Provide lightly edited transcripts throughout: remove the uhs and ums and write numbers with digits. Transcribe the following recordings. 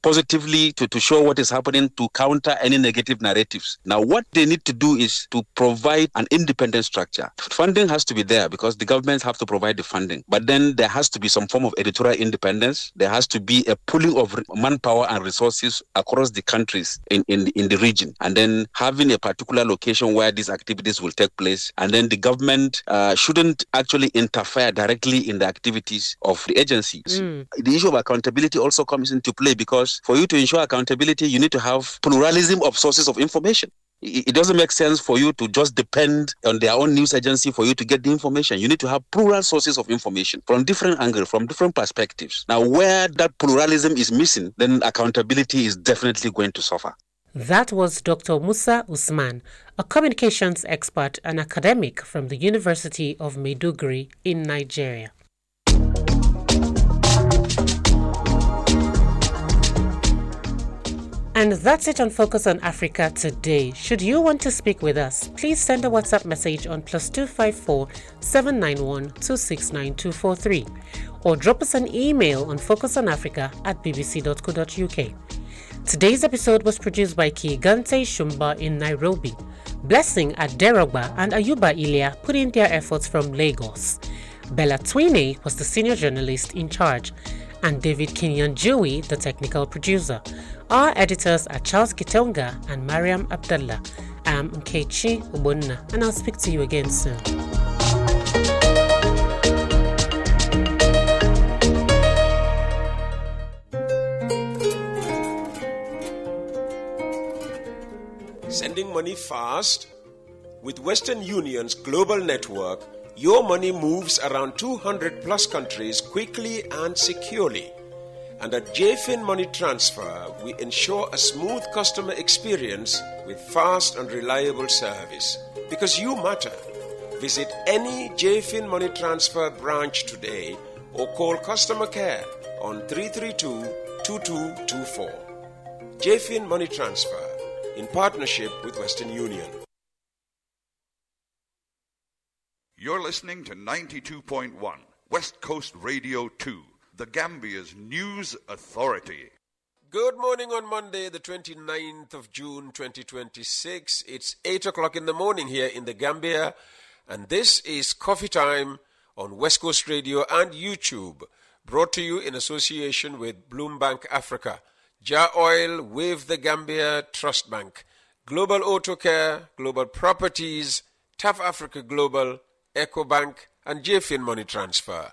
positively to show what is happening, to counter any negative narratives. Now, what they need to do is to provide an independent structure. Funding has to be there because the governments have to provide the funding. But then there has to be some form of editorial independence. There has to be a pooling of manpower and resources across the countries in the region. And then having a particular location where these activities will take place. And then the government shouldn't actually interfere directly in the activities of the agencies. The issue of accountability also comes into play because for you to ensure accountability, you need to have pluralism of sources of information. It doesn't make sense for you to just depend on their own news agency for you to get the information. You need to have plural sources of information from different angles, from different perspectives. Now, where that pluralism is missing, then accountability is definitely going to suffer. That was Dr. Musa Usman, a communications expert and academic from the University of Maiduguri in Nigeria. And that's it on Focus on Africa today. Should you want to speak with us, please send a WhatsApp message on +254 791 269 243 or drop us an email on focusonafrica@bbc.co.uk. Today's episode was produced by Kigante Shumba in Nairobi, Blessing at Derogba, and Ayuba Ilia put in their efforts from Lagos. Bella Twine was the senior journalist in charge, and David Kenyan Jewy, the technical producer. Our editors are Charles Kitonga and Mariam Abdallah. I'm Nkechi Ubonna, and I'll speak to you again soon. Sending money fast? With Western Union's global network, your money moves around 200 plus countries quickly and securely. And at JFIN Money Transfer, we ensure a smooth customer experience with fast and reliable service. Because you matter. Visit any JFIN Money Transfer branch today or call customer care on 332-2224. JFIN Money Transfer, in partnership with Western Union. You're listening to 92.1 West Coast Radio 2, the Gambia's news authority. Good morning on Monday, the 29th of June, 2026. It's 8 o'clock in the morning here in the Gambia, and this is Coffee Time on West Coast Radio and YouTube, brought to you in association with Bloombank Africa, Jar Oil, Wave the Gambia, Trust Bank, Global Auto Care, Global Properties, TAF Africa Global, EcoBank, and JFIN Money Transfer.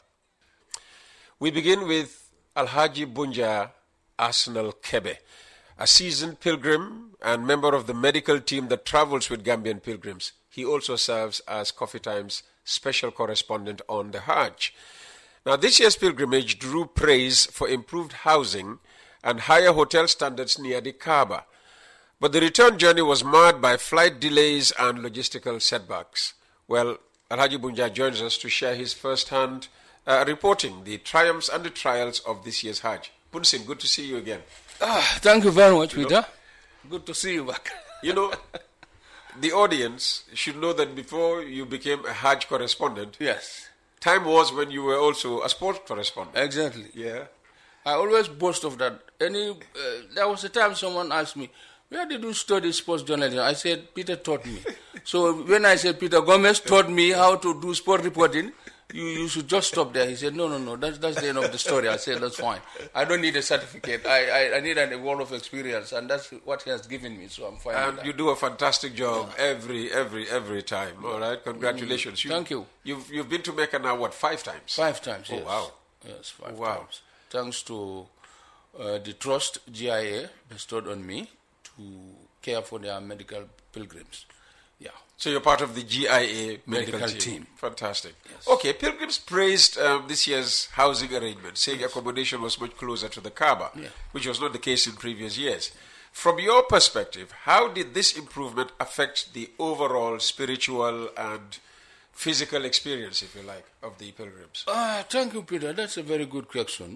We begin with Alhaji Bunja Arsenal Kebe, a seasoned pilgrim and member of the medical team that travels with Gambian pilgrims. He also serves as Coffee Time's special correspondent on the Hajj. Now, this year's pilgrimage drew praise for improved housing and higher hotel standards near the Kaaba. But the return journey was marred by flight delays and logistical setbacks. Well, Alhaji Bunja joins us to share his first-hand reporting the triumphs and the trials of this year's Hajj. Bunsin, good to see you again. Thank you very much, Peter. Good to see you back. You know, the audience should know that before you became a Hajj correspondent, yes, time was when you were also a sports correspondent. Exactly. Yeah. I always boast of that. There was a time someone asked me, where did you study sports journalism? I said, Peter taught me. So when I said Peter Gomez taught me how to do sport reporting, you should just stop there. He said, no, that's the end of the story. I said, that's fine. I don't need a certificate. I need a world of experience, and that's what he has given me, so I'm fine with that. You do a fantastic job every time. All right, congratulations. Thank you. You've been to Mecca now, what, 5 times? 5 times, yes. Oh, wow. Yes, 5 times. Thanks to the trust GIA bestowed on me to care for their medical pilgrims. Yeah. So you're part of the GIA medical team. Fantastic. Yes. Okay, pilgrims praised this year's housing arrangement, saying accommodation was much closer to the Kaaba, which was not the case in previous years. From your perspective, how did this improvement affect the overall spiritual and physical experience, if you like, of the pilgrims? Thank you, Peter. That's a very good question.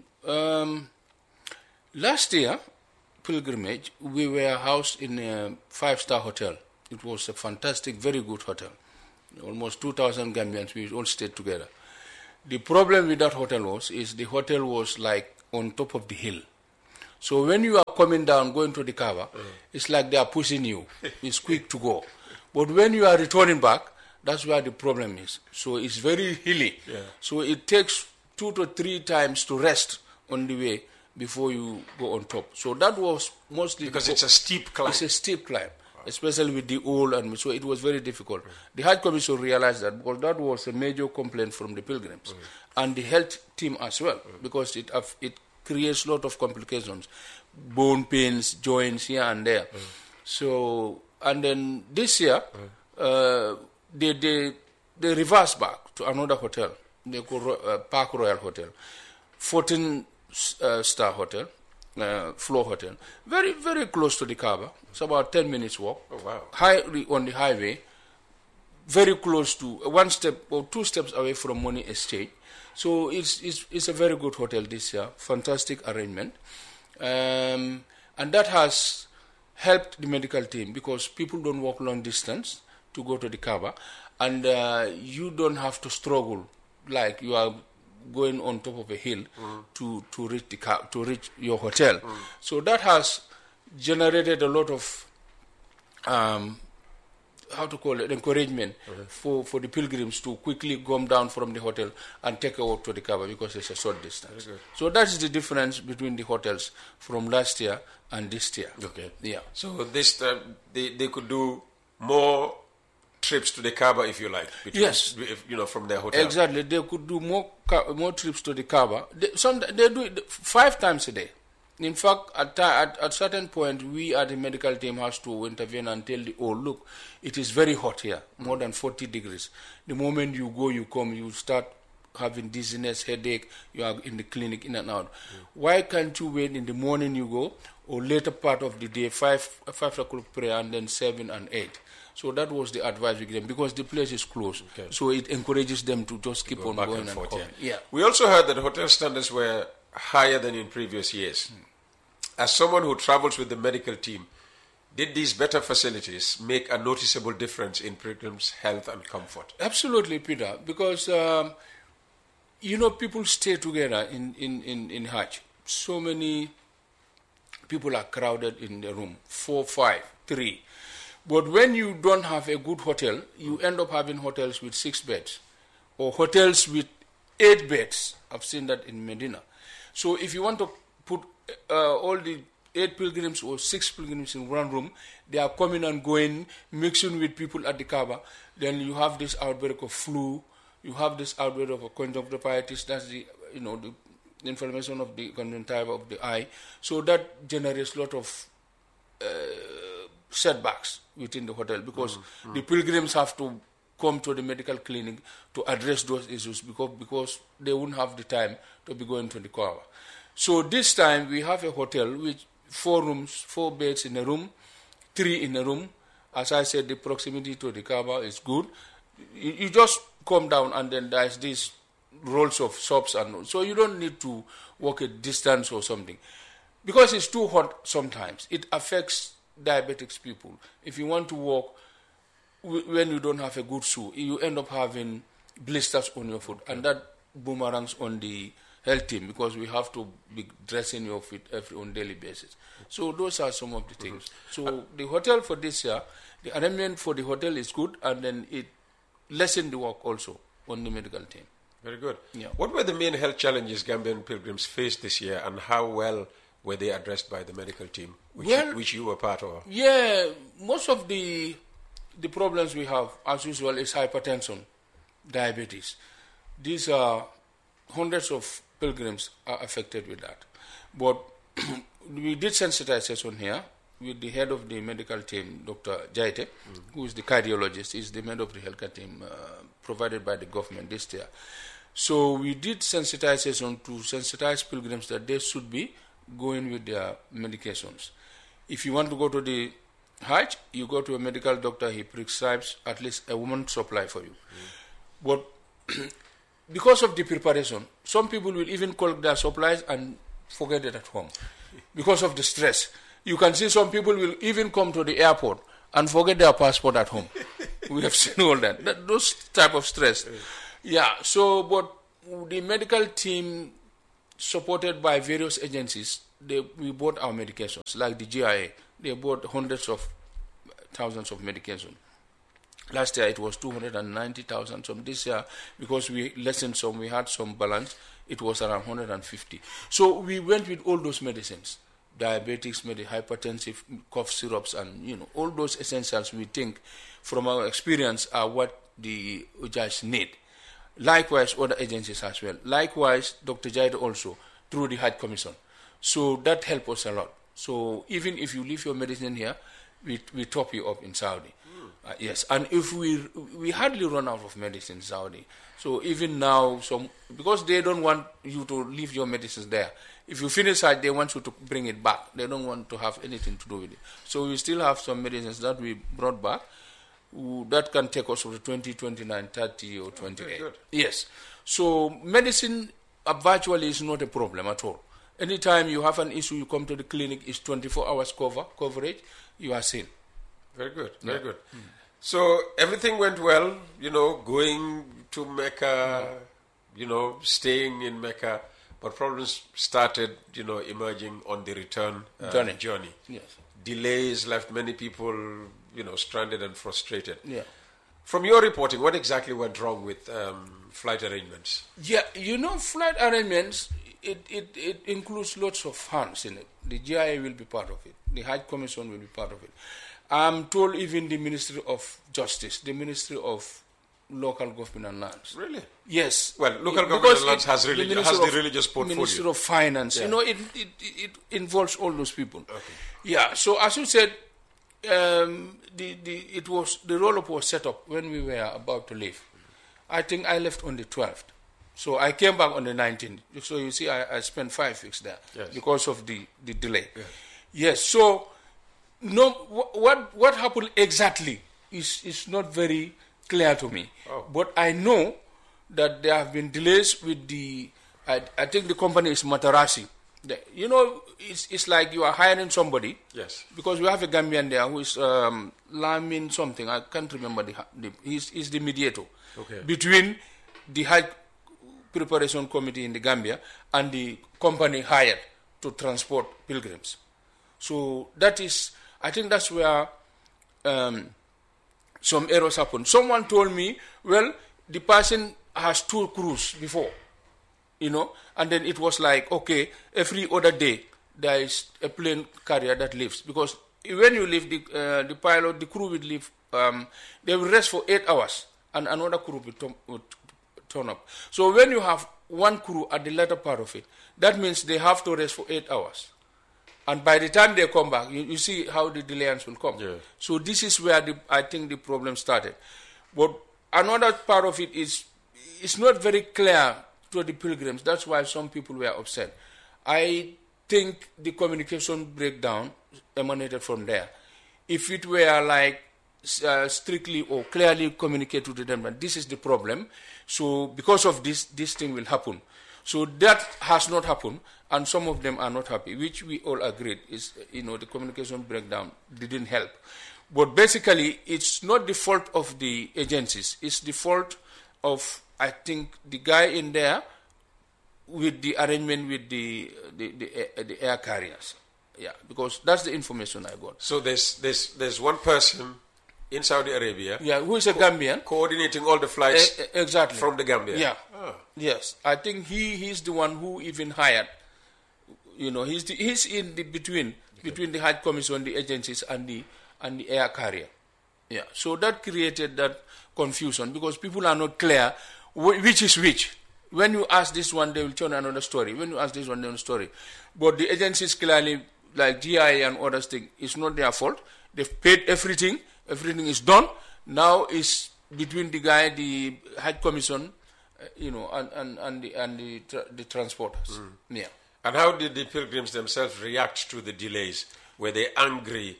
Last year, pilgrimage, we were housed in a 5-star hotel. It was a fantastic, very good hotel. Almost 2,000 Gambians, we all stayed together. The problem with that hotel is the hotel was like on top of the hill. So when you are coming down, going to the Kaaba, it's like they are pushing you. It's quick to go. But when you are returning back, that's where the problem is. So it's very hilly. Yeah. So it takes 2 to 3 times to rest on the way before you go on top. So that was mostly... Because it's a steep climb. It's a steep climb, especially with the old, and so it was very difficult. The Hajj Commission realized that because that was a major complaint from the pilgrims and the health team as well, because it creates a lot of complications, bone pains, joints here and there. So, and then this year, they reversed back to another hotel, they call Park Royal Hotel, 14-star hotel, floor hotel, very, very close to the Kaaba. It's about 10 minutes walk. Oh, wow. High on the highway, very close to 1 step or 2 steps away from Money Estate. So it's a very good hotel this year, fantastic arrangement. And that has helped the medical team because people don't walk long distance to go to the Kaaba, and you don't have to struggle like you are going on top of a hill to reach your hotel. So that has generated a lot of encouragement for the pilgrims to quickly come down from the hotel and take a walk to the Kaaba because it's a short distance. So that is the difference between the hotels from last year and this year. Okay. Yeah. So this time they could do more trips to the Kaaba, if you like. Yes. From their hotel. Exactly. They could do more trips to the Kaaba. They do it 5 times a day. In fact, at certain point, we at the medical team has to intervene and tell the look, it is very hot here, more than 40 degrees. The moment you go, you come, you start having dizziness, headache, you are in the clinic, in and out. Why can't you wait in the morning you go, or later part of the day, 5 o'clock prayer, and then 7 and 8? So that was the advice we gave them, because the place is closed. Okay. So it encourages them to just keep on going and coming. Yeah. We also heard that hotel standards were higher than in previous years. As someone who travels with the medical team, did these better facilities make a noticeable difference in pilgrims' health and comfort? Absolutely, Peter, because people stay together in Hajj. So many people are crowded in the room, 4, 5, 3. But when you don't have a good hotel, you end up having hotels with 6 beds or hotels with 8 beds. I've seen that in Medina. So if you want to put all the 8 pilgrims or 6 pilgrims in one room, they are coming and going, mixing with people at the Kaaba. Then you have this outbreak of flu, you have this outbreak of a conjunctivitis, that's the inflammation of the conjunctiva of the eye. So that generates a lot of setbacks within the hotel, because the pilgrims have to come to the medical clinic to address those issues because they wouldn't have the time to be going to the Kaaba. So this time we have a hotel with 4 rooms, 4 beds in a room, 3 in a room. As I said, the proximity to the Kaaba is good. You just come down and then there's these rolls of soaps, and so you don't need to walk a distance or something. Because it's too hot sometimes, it affects diabetics people. If you want to walk when you don't have a good shoe, you end up having blisters on your foot, and that boomerangs on the health team, because we have to be dressing your feet on daily basis. So those are some of the things. So the hotel for this year, the arrangement for the hotel is good, and then it lessened the work also on the medical team. Very good. Yeah. What were the main health challenges Gambian pilgrims faced this year, and how well were they addressed by the medical team, which you were part of? Yeah, most of the problems we have, as usual, is hypertension, diabetes. These are hundreds of pilgrims are affected with that. But we did sensitization here with the head of the medical team, Dr. Jaite, who is the cardiologist. He's the head of the healthcare team provided by the government this year. So we did sensitization to sensitize pilgrims that they should be going with their medications. If you want to go to the Hajj, you go to a medical doctor, he prescribes at least a month's supply for you. But because of the preparation, some people will even collect their supplies and forget it at home because of the stress. You can see some people will even come to the airport and forget their passport at home. We have seen all that. Those type of stress. Yeah, so, but the medical team, supported by various agencies, we bought our medications, like the GIA. They bought hundreds of thousands of medication. Last year it was 290,000. So this year, because we lessened some, we had some balance, it was around 150. So we went with all those medicines, diabetics, hypertensive, cough syrups, and all those essentials we think from our experience are what the Ujaj need. Likewise, other agencies as well. Likewise, Dr. Jaid also, through the Hajj Commission. So that helped us a lot. So even if you leave your medicine here, we top you up in Saudi. Yes, and if we hardly run out of medicine in Saudi. So even now, because they don't want you to leave your medicines there. If you finish Hajj, they want you to bring it back. They don't want to have anything to do with it. So we still have some medicines that we brought back. That can take us to 20, 29, 30, or 28. Good. Yes. So medicine virtually is not a problem at all. Anytime you have an issue, you come to the clinic, it's 24 hours coverage, you are seen. Very good, very good. So everything went well, going to Mecca, staying in Mecca, but problems started, emerging on the return journey. Yes. Delays left many people, stranded and frustrated. Yeah. From your reporting, what exactly went wrong with flight arrangements? Yeah, flight arrangements, it includes lots of hands in it. The GIA will be part of it. The Hajj Commission will be part of it. I'm told even the Ministry of Justice, the Ministry of Local Government and Lands. Really? Yes. Well, local government and lands has the religious portfolio. Ministry of Finance. Yeah. It involves all those people. Okay. Yeah. So as you said, the roll-up was set up when we were about to leave. I think I left on the 12th. So I came back on the 19th. So you see, I spent 5 weeks there because of the delay. Yeah. Yes. So what happened exactly is not very clear to me. Oh. But I know that there have been delays with I think the company is Matarasi. It's like you are hiring somebody. Yes. Because we have a Gambian there who is Lamin something. I can't remember he's the mediator between the Hajj Preparation Committee in the Gambia and the company hired to transport pilgrims. So I think that's where some errors happen. Someone told me, well, the person has 2 crews before, and then it was like, okay, every other day there is a plane carrier that leaves. Because when you leave, the pilot, the crew will leave, they will rest for 8 hours, and another crew will turn up. So when you have one crew at the latter part of it, that means they have to rest for 8 hours. And by the time they come back, you see how the delayance will come. Yeah. So this is where I think the problem started. But another part of it is it's not very clear to the pilgrims. That's why some people were upset. I think the communication breakdown emanated from there. If it were like strictly or clearly communicated to them that this is the problem, so because of this thing will happen. So that has not happened, and some of them are not happy, which we all agreed is, the communication breakdown didn't help. But basically, it's not the fault of the agencies. It's the fault of, I think, the guy in there with the arrangement with the air carriers. Yeah, because that's the information I got. So there's one person in Saudi Arabia, who is a Gambian, coordinating all the flights exactly from the Gambia. Yeah. Oh. Yes, I think he's the one who even hired. He's in the between the Hajj Commission, the agencies, and the air carrier. Yeah. So that created that confusion because people are not clear which is which. When you ask this one, they will tell another story. When you ask this one, another story. But the agencies clearly, like GIA and others, think it's not their fault. They've paid everything. Everything is done. Now it's between the guy, the Hajj Commission, and the transporters. Mm. Yeah. And how did the pilgrims themselves react to the delays? Were they angry?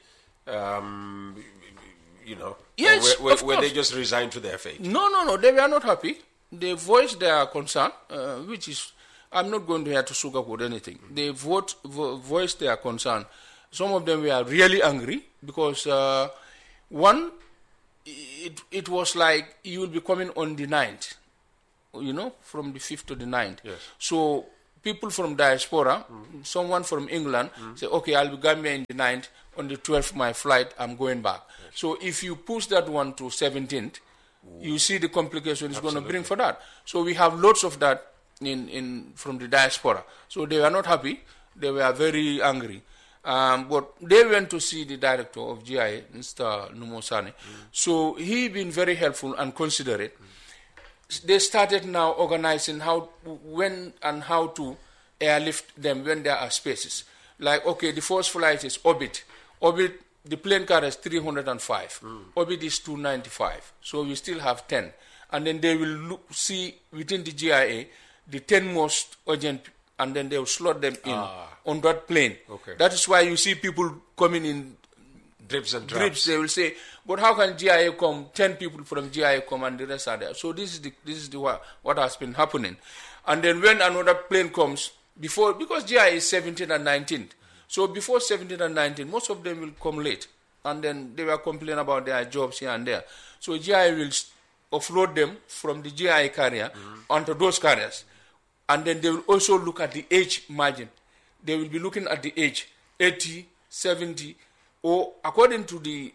Yes, were they just resigned to their fate? No. They were not happy. They voiced their concern, which is, I'm not going to have to sugarcoat anything. They voiced their concern. Some of them were really angry because one, it was like you will be coming on the 9th, from the 5th to the 9th. Yes. So people from diaspora, someone from England, say, okay, I'll be Gambia in the 9th, on the 12th, my flight, I'm going back. Yes. So if you push that one to 17th, you see the complication it's going to bring for that. So we have lots of that from the diaspora. So they were not happy. They were very angry. But they went to see the director of GIA, Mr. Numosane. So he been very helpful and considerate. They started now organizing when and how to airlift them when there are spaces. Like, okay, the first flight is Orbit. Orbit, the plane car is 305. Orbit is 295. So we still have 10. And then they will see within the GIA the 10 most urgent, and then they will slot them in on that plane. Okay. That is why you see people coming in drips and drops. They will say, but how can GIA come, 10 people from GIA come and the rest are there? So this is what has been happening. And then when another plane comes, because GIA is 17th and 19th, so before 17th and 19th, most of them will come late. And then they will complain about their jobs here and there. So GIA will offload them from the GIA carrier onto those carriers. And then they will also look at the age margin. They will be looking at the age, 80, 70, or according to the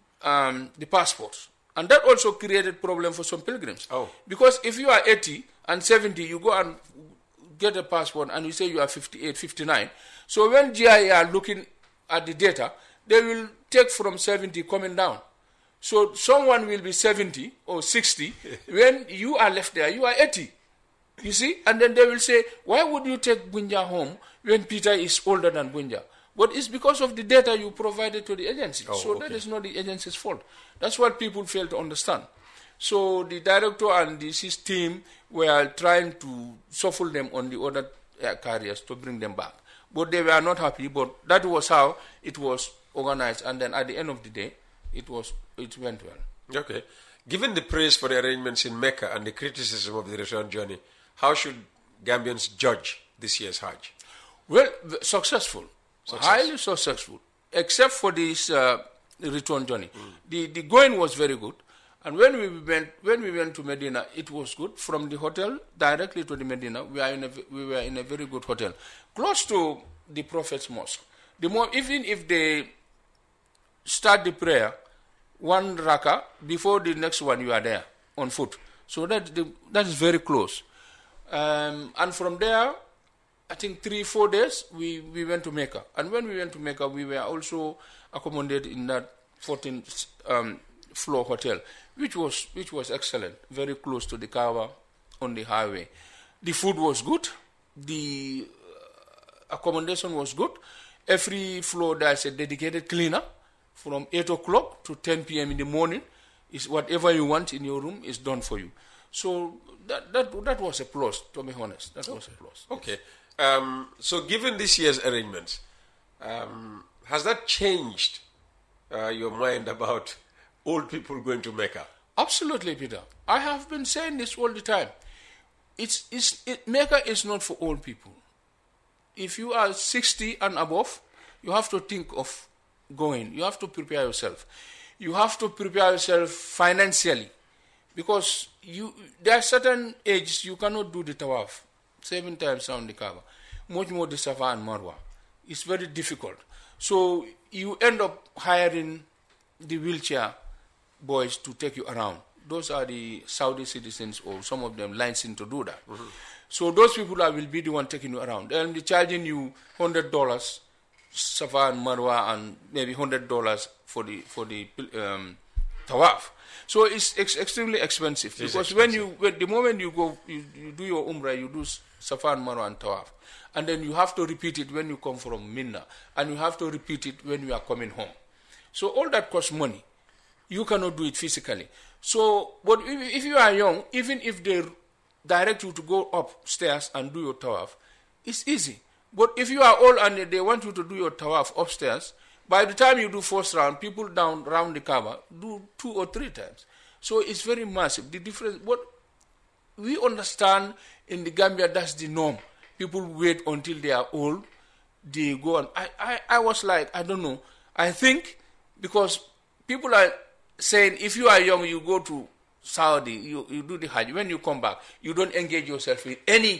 passports. And that also created problem for some pilgrims. Oh. Because if you are 80 and 70, you go and get a passport and you say you are 58, 59. So when GIA are looking at the data, they will take from 70 coming down. So someone will be 70 or 60. When you are left there, you are 80. You see? And then they will say, why would you take Bunja home when Peter is older than Bunja? But it's because of the data you provided to the agency. That is not the agency's fault. That's what people fail to understand. So the director and his team were trying to shuffle them on the other carriers to bring them back. But they were not happy, but that was how it was organized. And then at the end of the day, it went well. Okay. Given the praise for the arrangements in Mecca and the criticism of the return journey, how should Gambians judge this year's Hajj? Well, successful. Highly successful, except for this return journey. The going was very good. And when we went to Medina, it was good. From the hotel directly to the Medina, we were in a very good hotel, close to the Prophet's Mosque. Even if they start the prayer, one rakah before the next one, you are there on foot. So that is very close. And from there, I think 3-4 days we went to Mecca. And when we went to Mecca, we were also accommodated in that 14th floor hotel, which was excellent, very close to the Kaaba on the highway. The food was good, the accommodation was good. Every floor there's a dedicated cleaner from 8 o'clock to 10 p.m. in the morning. Is whatever you want in your room is done for you. So that was a plus, to be honest. That was a plus. Okay. So given this year's arrangements, has that changed your mind about old people going to Mecca? Absolutely, Peter. I have been saying this all the time. Mecca is not for old people. If you are 60 and above, you have to think of going. You have to prepare yourself. You have to prepare yourself financially, because there are certain ages you cannot do the tawaf 7 times around the Kaaba. Much more the Safa and Marwa. It's very difficult. So you end up hiring the wheelchair boys to take you around. Those are the Saudi citizens, or some of them licensed to do that. So those people will be the one taking you around. They'll be charging you $100 Safa and Marwa, and maybe $100 for the tawaf. So it's extremely expensive, because the moment you go, you do your umrah, you do Safa and Marwa and tawaf, and then you have to repeat it when you come from Mina, and you have to repeat it when you are coming home. So all that costs money. You cannot do it physically. So, but if you are young, even if they direct you to go upstairs and do your tawaf, it's easy. But if you are old and they want you to do your tawaf upstairs, by the time you do first round, people down around the Kaaba do 2 or 3 times. So it's very massive. The difference, what we understand in the Gambia, that's the norm. People wait until they are old, they go on. I was like, I don't know. I think because people are saying if you are young, you go to Saudi, you do the Hajj. When you come back, you don't engage yourself in any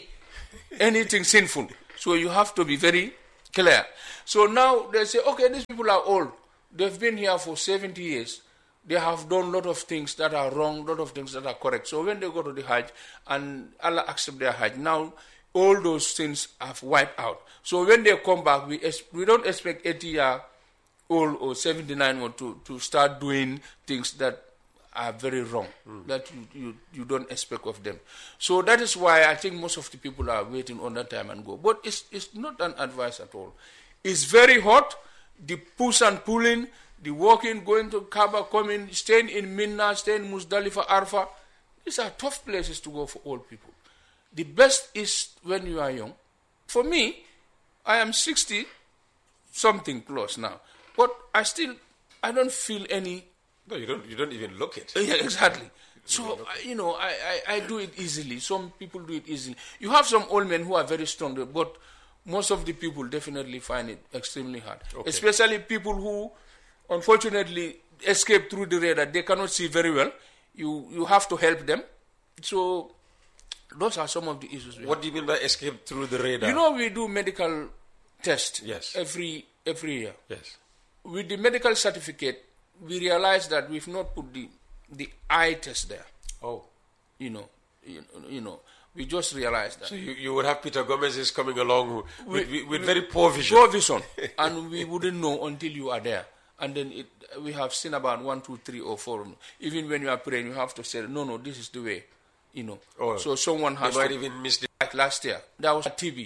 anything sinful. So you have to be very clear. So now they say, okay, these people are old. They've been here for 70 years. They have done a lot of things that are wrong, a lot of things that are correct. So when they go to the Hajj and Allah accepts their Hajj, now all those sins have wiped out. So when they come back, we don't expect 80-year-old or 79 to start doing things that are very wrong, that you don't expect of them. So that is why I think most of the people are waiting on that time and go. But it's not an advice at all. It's very hot, the push and pulling, the walking, going to Kaaba, coming, staying in Minna, staying in Muzdalifah, Arfa. These are tough places to go for old people. The best is when you are young. For me, I am 60-something plus now. But I don't feel any... No, you don't even look it. Yeah, exactly. So, I do it easily. Some people do it easily. You have some old men who are very strong, but most of the people definitely find it extremely hard. Okay. Especially people who, unfortunately, escape through the radar. They cannot see very well. You have to help them. So, those are some of the issues. What do you mean by escape through the radar? We do medical tests every year. Yes. With the medical certificate, we realize that we've not put the eye test there. Oh. We just realized that. So you would have Peter Gomez coming along with very poor vision. Poor vision. And we wouldn't know until you are there. And then we have seen about 1, 2, 3, or 4. Even when you are praying, you have to say, no, this is the way. Oh, so someone has might even miss like last year, that was a TB.